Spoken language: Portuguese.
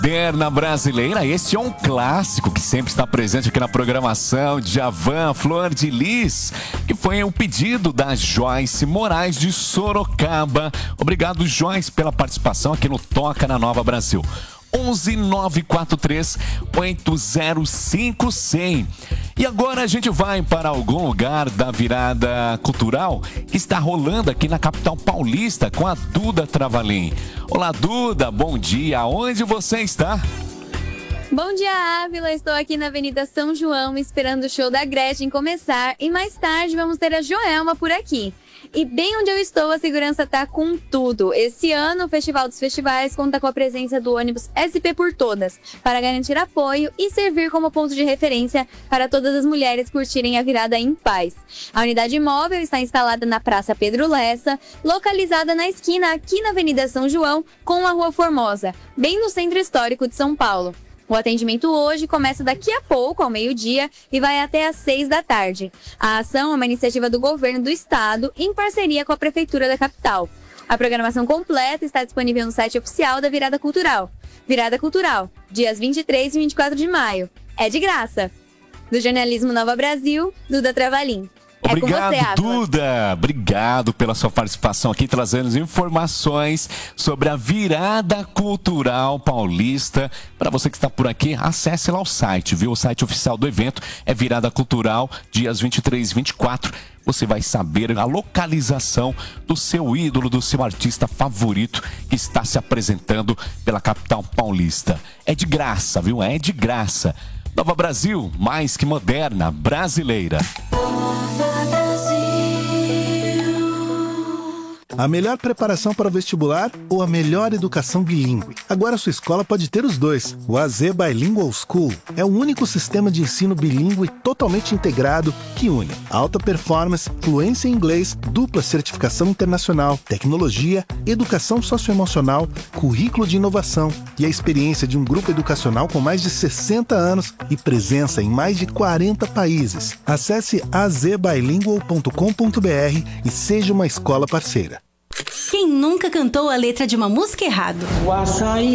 Moderna brasileira, esse é um clássico que sempre está presente aqui na programação. Djavan, Flor de Lis, que foi o pedido da Joyce Moraes de Sorocaba. Obrigado, Joyce, pela participação aqui no Toca na Nova Brasil. 11 943 805 100. E agora a gente vai para algum lugar da virada cultural que está rolando aqui na capital paulista com a Duda Travalim. Olá, Duda, bom dia. Onde você está? Bom dia, Ávila. Estou aqui na Avenida São João esperando o show da Gretchen começar e mais tarde vamos ter a Joelma por aqui. E bem onde eu estou, a segurança tá com tudo. Esse ano, o Festival dos Festivais conta com a presença do ônibus SP por Todas, para garantir apoio e servir como ponto de referência para todas as mulheres curtirem a virada em paz. A unidade móvel está instalada na Praça Pedro Lessa, localizada na esquina aqui na Avenida São João com a Rua Formosa, bem no centro histórico de São Paulo. O atendimento hoje começa daqui a pouco, ao meio-dia, e vai até às 6 da tarde. A ação é uma iniciativa do governo do estado, em parceria com a Prefeitura da capital. A programação completa está disponível no site oficial da Virada Cultural. Virada Cultural, dias 23 e 24 de maio. É de graça. Do Jornalismo Nova Brasil, Duda Travalim. Obrigado, Duda. Obrigado pela sua participação aqui, trazendo informações sobre a virada cultural paulista. Para você que está por aqui, acesse lá o site, viu? O site oficial do evento é Virada Cultural, dias 23 e 24. Você vai saber a localização do seu ídolo, do seu artista favorito que está se apresentando pela capital paulista. É de graça, viu? É de graça. Nova Brasil, mais que moderna, brasileira. A melhor preparação para o vestibular ou a melhor educação bilíngue? Agora sua escola pode ter os dois. O AZ Bilingual School é o único sistema de ensino bilíngue totalmente integrado que une alta performance, fluência em inglês, dupla certificação internacional, tecnologia, educação socioemocional, currículo de inovação e a experiência de um grupo educacional com mais de 60 anos e presença em mais de 40 países. Acesse azbilingual.com.br e seja uma escola parceira. Quem nunca cantou a letra de uma música errado? O açaí